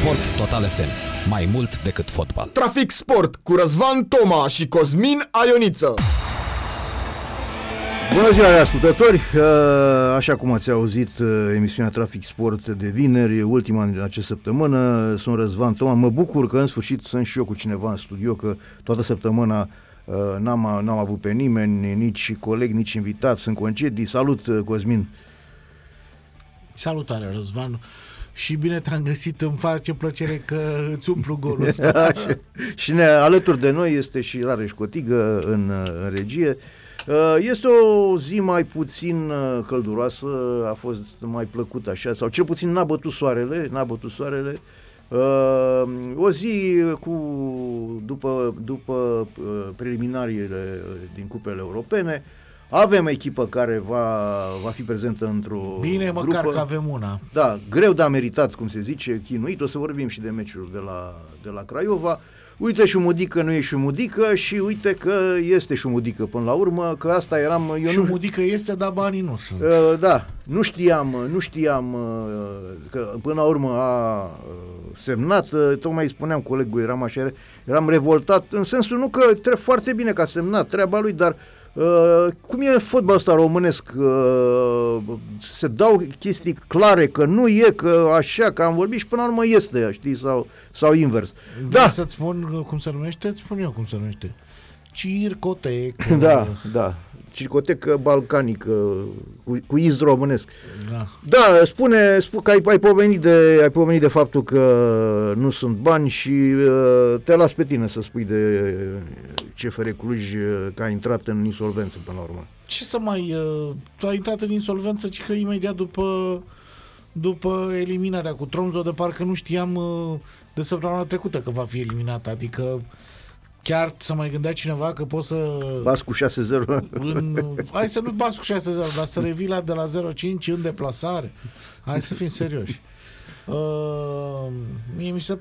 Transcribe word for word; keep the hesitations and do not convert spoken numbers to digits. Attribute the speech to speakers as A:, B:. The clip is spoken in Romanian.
A: Sport Total F M. Mai mult decât fotbal.
B: Trafic Sport cu Răzvan Toma și Cosmin Aioniță.
C: Bună ziua, ascultători! Așa cum ați auzit, emisiunea Trafic Sport de vineri, ultima din această săptămână. Sunt Răzvan Toma. Mă bucur că în sfârșit sunt și eu cu cineva în studio, că toată săptămâna n-am, n-am avut pe nimeni, nici coleg, nici invitat. Sunt concedii. Salut, Cosmin!
D: Salutare, Răzvan! Și bine te-am găsit, îmi face plăcere că îți umplu golul ăsta.
C: Și ne, alături de noi este și Rareș Cotigă în, în regie. Este o zi mai puțin călduroasă, a fost mai plăcută așa, sau cel puțin n-a bătut soarele, n-a bătut soarele. O zi cu, după, după preliminariile din cupele europene. Avem echipă care va, va fi prezentă într-o
D: Bine,
C: grupă.
D: măcar că avem una.
C: Da, greu de meritat, cum se zice, chinuit. O să vorbim și de meciuri de la, de la Craiova. Uite, Șumudică nu e Șumudică și uite că este Șumudică până la urmă, că asta eram... Eu
D: Șumudică nu... este, dar banii nu sunt.
C: Uh, da, nu știam, nu știam uh, că până la urmă a uh, semnat, uh, tocmai îi spuneam colegul, eram așa, eram revoltat, în sensul nu că trebuie foarte bine că a semnat, treaba lui, dar Uh, cum e fotbalul ăsta românesc, uh, se dau chestii clare că nu e, că așa, că am vorbit și până la urmă este, știi, sau, sau invers.
D: Vreau
C: da.
D: să-ți spun cum se numește? Îți spun eu cum se numește. Circotecă.
C: Da, da. Circotecă balcanică, cu, cu iz românesc.
D: Da.
C: Da, spune, spune că ai, ai, pomenit de, ai pomenit de faptul că nu sunt bani și uh, te las pe tine să spui de C F R Cluj că a intrat în insolvență până la urmă.
D: Ce să mai... Uh, a intrat în insolvență, ci că imediat după, după eliminarea cu Tromso, de parcă nu știam uh, de săptămâna trecută că va fi eliminat, adică chiar să mai gândea cineva că poți să...
C: Bas cu șase zero.
D: În, hai să nu bas cu șase zero, dar să revii la de la zero cinci în deplasare. Hai să fim serioși. Uh, mie mi se